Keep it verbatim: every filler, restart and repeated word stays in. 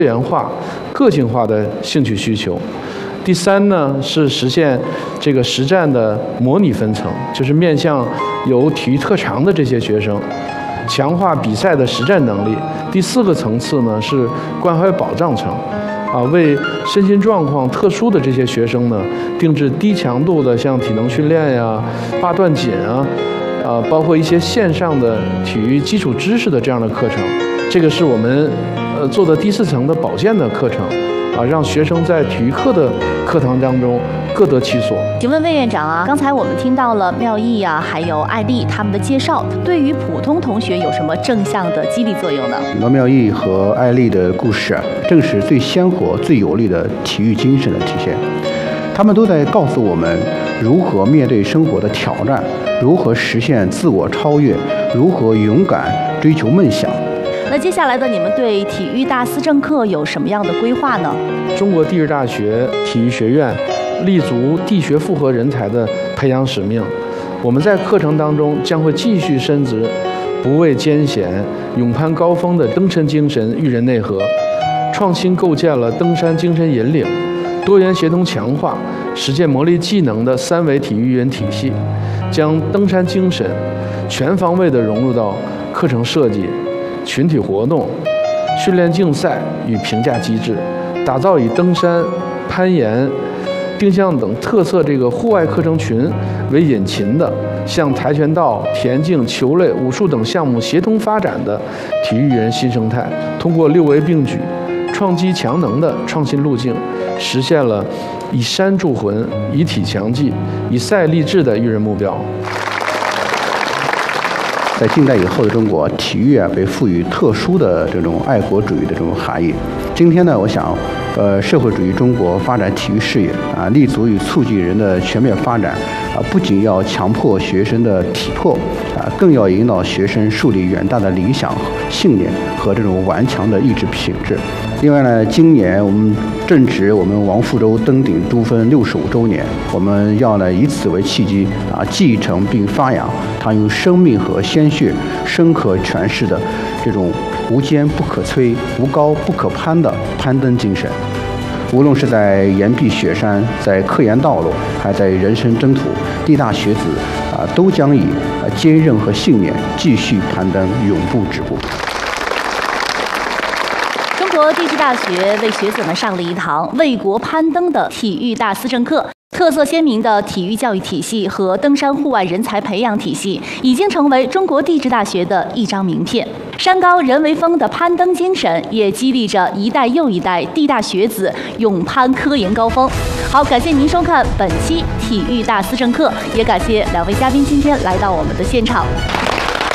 元化、个性化的兴趣需求。第三呢，是实现这个实战的模拟分层，就是面向有体育特长的这些学生，强化比赛的实战能力。第四个层次呢，是关怀保障层，啊，为身心状况特殊的这些学生呢，定制低强度的像体能训练呀、八段锦啊，啊，包括一些线上的体育基础知识的这样的课程。这个是我们呃做的第四层的保健的课程。啊，让学生在体育课的课堂当中各得其所。 请问魏院长啊，刚才我们听到了妙艺啊，还有艾丽他们的介绍，对于普通同学有什么正向的激励作用呢？ 罗妙艺和艾丽的故事啊，正是最鲜活、最有力的体育精神的体现。他们都在告诉我们如何面对生活的挑战，如何实现自我超越，如何勇敢追求梦想。 那接下来的你们对体育大思政课有什么样的规划呢？ 中国地质大学体育学院立足地学复合人才的培养使命，我们在课程当中将会继续深植不畏艰险、勇攀高峰的登山精神育人内核，创新构建了登山精神引领、多元协同强化、实践磨砺技能的三维体育育人体系，将登山精神全方位地融入到课程设计、群体活动、训练竞赛与评价机制，打造以登山、攀岩、定向等特色这个户外课程群为引擎的，向跆拳道、田径、球类、武术等项目协同发展的体育育人新生态。通过六维并举、创机强能的创新路径，实现了以山铸魂、以体强技、以赛励志的育人目标。 在近代以后的中国，体育啊被赋予特殊的这种爱国主义的这种含义。今天呢，我想，呃，社会主义中国发展体育事业啊，立足于促进人的全面发展啊，不仅要强迫学生的体魄啊，更要引导学生树立远大的理想、信念和这种顽强的意志品质。另外呢，今年我们正值我们王富洲登顶珠峰六十五周年，我们要呢以此为契机啊，继承并发扬他用生命和鲜血深刻诠释的这种无坚不可摧、无高不可攀的攀登精神。无论是在岩壁雪山，在科研道路，还在人生征途，地大学子啊，都将以啊坚韧和信念继续攀登，永不止步。 中国地质大学为学子们上了一堂为国攀登的体育大思政课。特色鲜明的体育教育体系和登山户外人才培养体系，已经成为中国地质大学的一张名片。山高人为峰的攀登精神，也激励着一代又一代地大学子勇攀科研高峰。好，感谢您收看本期体育大思政课，也感谢两位嘉宾今天来到我们的现场。